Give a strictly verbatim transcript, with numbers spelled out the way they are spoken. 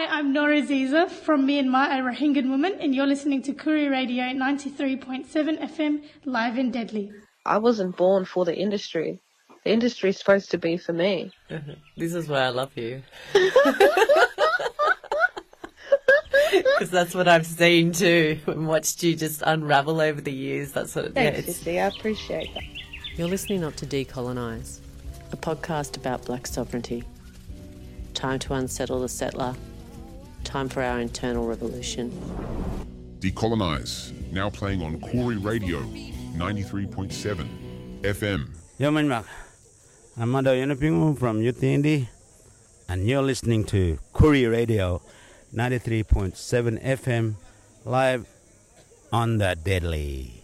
I'm Nora Aziza from Myanmar, a Rohingyan woman, and you're listening to Koori Radio ninety-three point seven F M, live and deadly. I wasn't born for the industry. The industry is supposed to be for me. This is why I love you. Because that's what I've seen too, and watched you just unravel over the years. That's what it Thanks, is. Sissy. I appreciate that. You're listening up to Decolonise, a podcast about black sovereignty. Time to unsettle the settler. Time for our internal revolution. Decolonise, now playing on Koori Radio ninety-three point seven F M. Yo, Minmak. I'm Mado Yanapingu from Yutindi, and you're listening to Koori Radio ninety-three point seven F M, live on the Deadly.